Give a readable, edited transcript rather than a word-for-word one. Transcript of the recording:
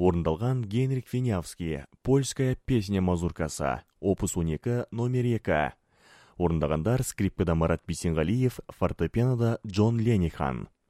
Орындалған Генрих Винявский, польская песня-мазуркасы, опус 12, номер 2. Орындағандар скрипкада Марат Бисенғалиев, фортепианода Джон Ленихан.